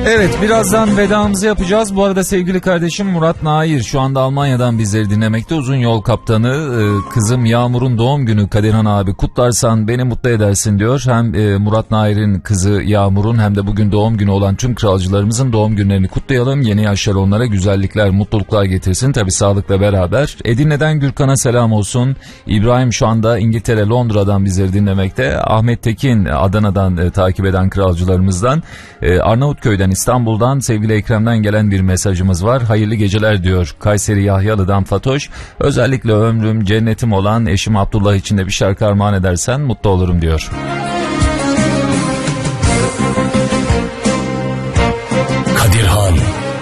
Evet, birazdan vedamızı yapacağız. Bu arada sevgili kardeşim Murat Nair şu anda Almanya'dan bizleri dinlemekte. Uzun yol kaptanı. Kızım Yağmur'un doğum günü Kadirhan abi, kutlarsan beni mutlu edersin diyor. Hem Murat Nair'in kızı Yağmur'un hem de bugün doğum günü olan tüm kralcılarımızın doğum günlerini kutlayalım. Yeni yaşlar onlara güzellikler, mutluluklar getirsin. Tabii sağlıkla beraber. Edirne'den Gürkan'a selam olsun. İbrahim şu anda İngiltere, Londra'dan bizleri dinlemekte. Ahmet Tekin Adana'dan takip eden kralcılarımızdan. Arnavutköy'den, İstanbul'dan sevgili Ekrem'den gelen bir mesajımız var. Hayırlı geceler diyor Kayseri Yahyalı'dan Fatoş. Özellikle ömrüm cennetim olan eşim Abdullah için de bir şarkı armağan edersen mutlu olurum diyor.